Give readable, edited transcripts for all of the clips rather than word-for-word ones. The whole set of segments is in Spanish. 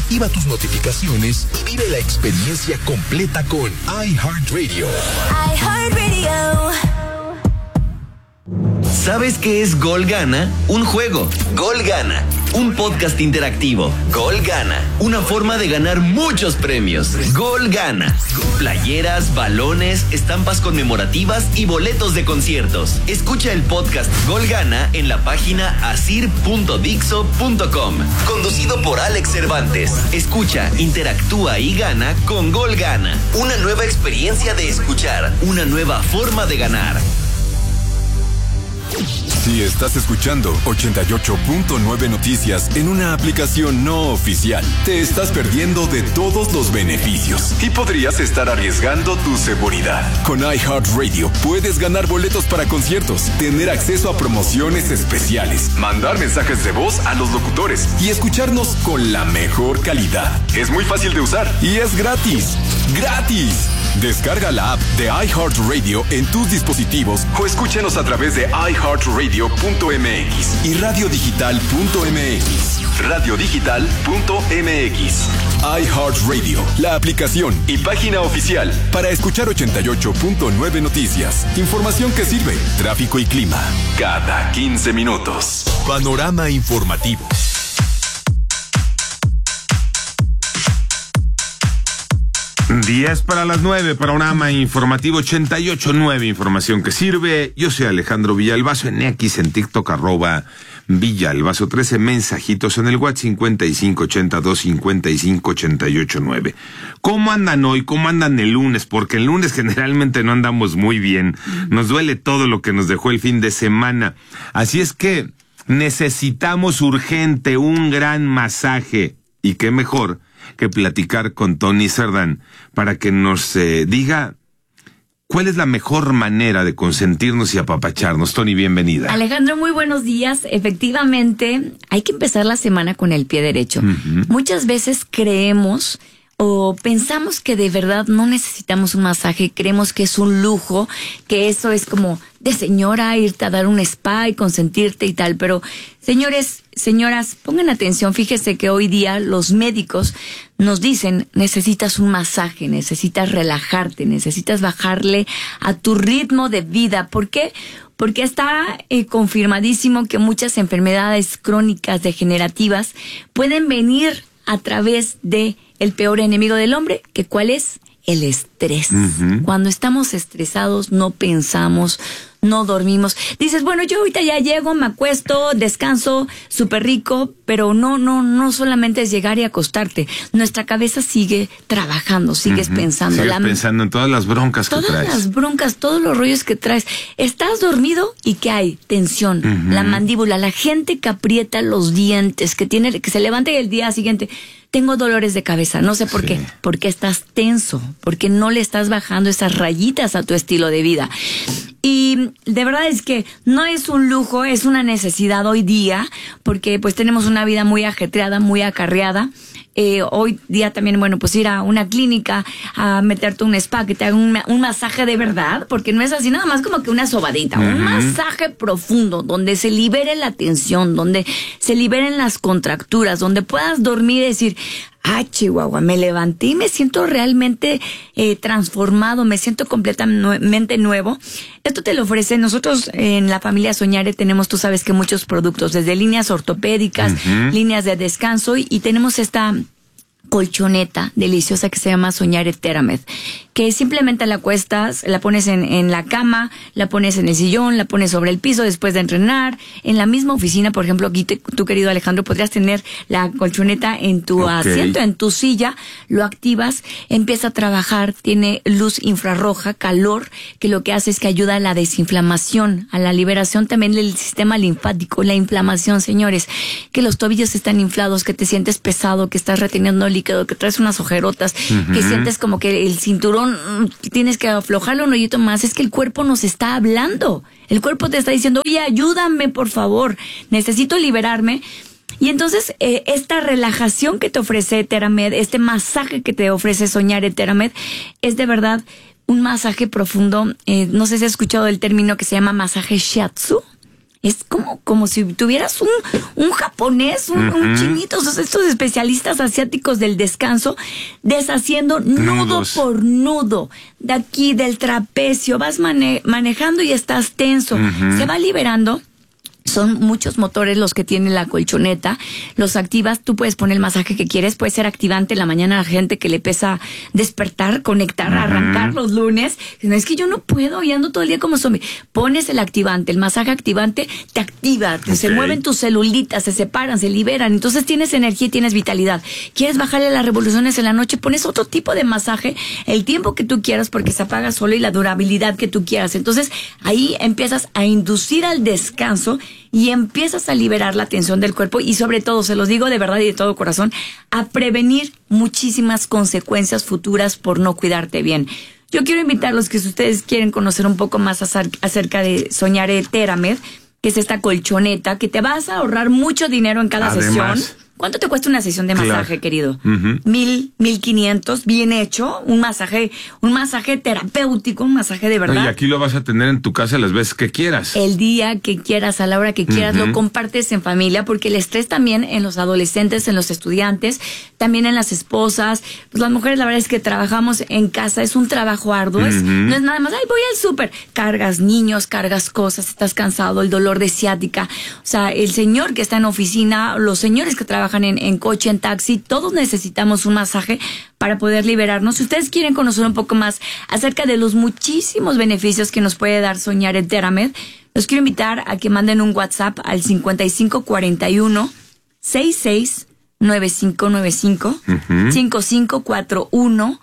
Activa tus notificaciones y vive la experiencia completa con iHeartRadio. iHeartRadio. ¿Sabes qué es Gol Gana? Un juego. Gol Gana. Un podcast interactivo. Gol Gana. Una forma de ganar muchos premios. Gol Gana. Playeras, balones, estampas conmemorativas y boletos de conciertos. Escucha el podcast Gol Gana en la página asir.dixo.com. Conducido por Alex Cervantes. Escucha, interactúa y gana con Gol Gana. Una nueva experiencia de escuchar. Una nueva forma de ganar. Si estás escuchando 88.9 Noticias en una aplicación no oficial, te estás perdiendo de todos los beneficios y podrías estar arriesgando tu seguridad. Con iHeartRadio puedes ganar boletos para conciertos, tener acceso a promociones especiales, mandar mensajes de voz a los locutores y escucharnos con la mejor calidad. Es muy fácil de usar y es gratis. ¡Gratis! Descarga la app de iHeartRadio en tus dispositivos o escúchanos a través de iHeartRadio.mx y radiodigital.mx. Radiodigital.mx. iHeartRadio, la aplicación y página oficial para escuchar 88.9 Noticias. Información que sirve, tráfico y clima, cada 15 minutos. Panorama informativo. 8:10, panorama informativo 88.9, información que sirve. Yo soy Alejandro Villalbazo, en X, en TikTok, @Villalbazo 13, mensajitos en el WhatsApp 5582-5588-9. ¿Cómo andan hoy? ¿Cómo andan el lunes? Porque el lunes generalmente no andamos muy bien. Nos duele todo lo que nos dejó el fin de semana. Así es que necesitamos urgente un gran masaje. Y qué mejor que platicar con Tony Cerdán para que nos diga cuál es la mejor manera de consentirnos y apapacharnos. Tony, bienvenida. Alejandro, muy buenos días. Efectivamente, hay que empezar la semana con el pie derecho. Muchas veces creemos o pensamos que de verdad no necesitamos un masaje, creemos que es un lujo, que eso es como de señora irte a dar un spa y consentirte y tal, pero señores, señoras, pongan atención, fíjese que hoy día los médicos nos dicen, necesitas un masaje, necesitas relajarte, necesitas bajarle a tu ritmo de vida. ¿Por qué? Porque está confirmadísimo que muchas enfermedades crónicas degenerativas pueden venir a través de el peor enemigo del hombre, que ¿cuál es? El estrés. Cuando estamos estresados no pensamos, no dormimos. Dices, bueno, yo ahorita ya llego, me acuesto, descanso, súper rico, pero no solamente es llegar y acostarte. Nuestra cabeza sigue trabajando, sigues pensando. Sigues pensando en todas las broncas que traes. Todas las broncas, todos los rollos que traes. Estás dormido y ¿qué hay? Tensión, la mandíbula, la gente que aprieta los dientes, que se levanta y el día siguiente, tengo dolores de cabeza, no sé por qué. Porque estás tenso, porque no le estás bajando esas rayitas a tu estilo de vida. Y de verdad es que no es un lujo, es una necesidad hoy día, porque pues tenemos una vida muy ajetreada, muy acarreada. Hoy día también, bueno, pues ir a una clínica a meterte un spa, que te haga un masaje de verdad, porque no es así nada más como que una sobadita, un masaje profundo, donde se libere la tensión, donde se liberen las contracturas, donde puedas dormir y decir, Chihuahua, me levanté y me siento realmente transformado, me siento completamente nuevo. Esto te lo ofrece. Nosotros en la familia Soñare tenemos, tú sabes que muchos productos, desde líneas ortopédicas, líneas de descanso, y tenemos esta colchoneta deliciosa que se llama Soñare TheraMed, que simplemente la acuestas, la pones en la cama, la pones en el sillón, la pones sobre el piso después de entrenar. En la misma oficina, por ejemplo, aquí tú, querido Alejandro, podrías tener la colchoneta en tu asiento, en tu silla, lo activas, empieza a trabajar, tiene luz infrarroja, calor, que lo que hace es que ayuda a la desinflamación, a la liberación también del sistema linfático, la inflamación, señores, que los tobillos están inflados, que te sientes pesado, que estás reteniendo líquido, que traes unas ojerotas, que sientes como que el cinturón tienes que aflojarlo un hoyito más. Es que el cuerpo nos está hablando. El cuerpo te está diciendo, oye, ayúdame, por favor. Necesito liberarme. Y entonces, esta relajación que te ofrece TheraMed, este masaje que te ofrece Soñare TheraMed, es de verdad un masaje profundo. No sé si has escuchado el término que se llama masaje shiatsu. Es como si tuvieras un japonés, un chinito, estos especialistas asiáticos del descanso, deshaciendo nudo por nudo, de aquí, del trapecio, vas manejando y estás tenso, se va liberando. Son muchos motores los que tiene la colchoneta, los activas, tú puedes poner el masaje que quieres, puede ser activante en la mañana a la gente que le pesa despertar, conectar, arrancar los lunes. No, es que yo no puedo y ando todo el día como zombie. Pones el activante, el masaje activante te activa, se mueven tus celulitas, se separan, se liberan, entonces tienes energía y tienes vitalidad. ¿Quieres bajarle las revoluciones en la noche? Pones otro tipo de masaje el tiempo que tú quieras porque se apaga solo y la durabilidad que tú quieras. Entonces ahí empiezas a inducir al descanso y empiezas a liberar la tensión del cuerpo y sobre todo, se los digo de verdad y de todo corazón, a prevenir muchísimas consecuencias futuras por no cuidarte bien. Yo quiero invitarlos que si ustedes quieren conocer un poco más acerca de Soñare Theramed, que es esta colchoneta, que te vas a ahorrar mucho dinero en cada sesión. ¿Cuánto te cuesta una sesión de masaje, querido? 1,500, bien hecho, un masaje terapéutico, un masaje de verdad. Y aquí lo vas a tener en tu casa las veces que quieras. El día que quieras, a la hora que quieras, lo compartes en familia, porque el estrés también en los adolescentes, en los estudiantes, también en las esposas, pues las mujeres la verdad es que trabajamos en casa, es un trabajo arduo, no es nada más, voy al súper, cargas niños, cargas cosas, estás cansado, el dolor de ciática, o sea, el señor que está en oficina, los señores que trabajan en coche, en taxi, todos necesitamos un masaje para poder liberarnos. Si ustedes quieren conocer un poco más acerca de los muchísimos beneficios que nos puede dar Soñare Theramed, los quiero invitar a que manden un WhatsApp al 5541 669595 5541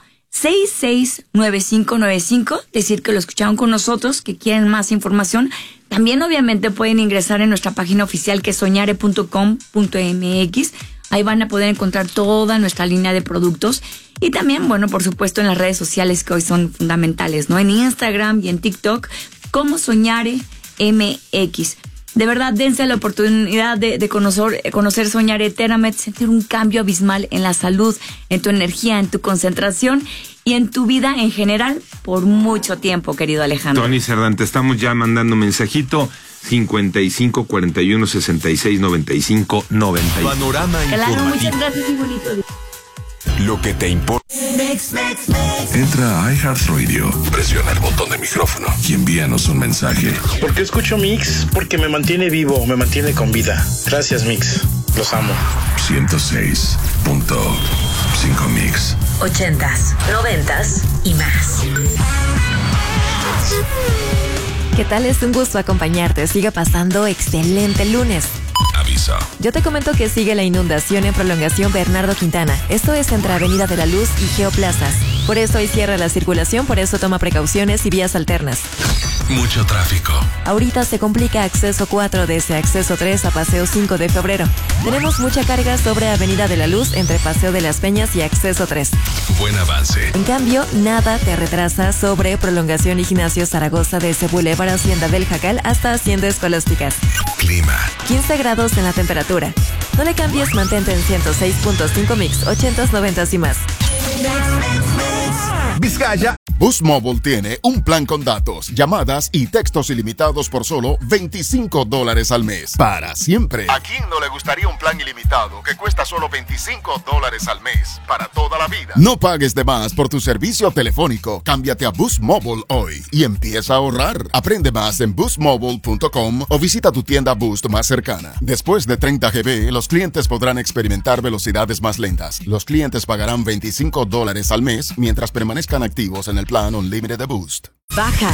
669595, decir que lo escucharon con nosotros, que quieren más información. También obviamente pueden ingresar en nuestra página oficial que es soñare.com.mx. Ahí van a poder encontrar toda nuestra línea de productos. Y también, bueno, por supuesto en las redes sociales que hoy son fundamentales, ¿no? En Instagram y en TikTok como Soñare MX. De verdad, dense la oportunidad de conocer Soñare Theramed, sentir un cambio abismal en la salud, en tu energía, en tu concentración y en tu vida en general por mucho tiempo, querido Alejandro. Tony Cerdán, te estamos ya mandando mensajito 55 41 66 95 90. Panorama informativo. Muchas gracias y bonito día. Lo que te importa. Entra a iHeartRadio, presiona el botón de micrófono y envíanos un mensaje. ¿Por qué escucho Mix? Porque me mantiene vivo, me mantiene con vida. Gracias, Mix. Los amo. 106.5 Mix. 80s, 90s y más. ¿Qué tal? Es un gusto acompañarte. Sigue pasando excelente lunes. Aviso. Yo te comento que sigue la inundación en prolongación Bernardo Quintana. Esto es entre Avenida de la Luz y Geoplazas. Por eso hoy cierra la circulación, por eso toma precauciones y vías alternas. Mucho tráfico. Ahorita se complica acceso 4 desde acceso 3 a Paseo 5 de febrero. Tenemos mucha carga sobre Avenida de la Luz entre Paseo de las Peñas y acceso 3. Buen avance. En cambio, nada te retrasa sobre prolongación Ignacio Zaragoza desde Boulevard Hacienda del Jacal hasta Hacienda Escolásticas. Clima. 15 grados en la temperatura. No le cambies, mantente en 106.5 Mix, 80s, 90s y más. Vizcaya. Boost Mobile tiene un plan con datos, llamadas y textos ilimitados por solo $25 al mes. Para siempre. ¿A quién no le gustaría un plan ilimitado que cuesta solo $25 al mes? Para toda la vida. No pagues de más por tu servicio telefónico. Cámbiate a Boost Mobile hoy y empieza a ahorrar. Aprende más en boostmobile.com o visita tu tienda Boost más cercana. Después de 30 GB, los clientes podrán experimentar velocidades más lentas. Los clientes pagarán $25 al mes mientras permanezcan activos en el plan Unlimited de Boost. Baja